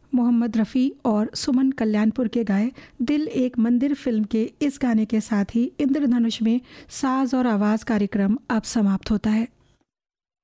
मोहम्मद रफ़ी और सुमन कल्याणपुर के गाए दिल एक मंदिर फिल्म के इस गाने के साथ ही इंद्रधनुष में साज और आवाज़ कार्यक्रम अब समाप्त होता है।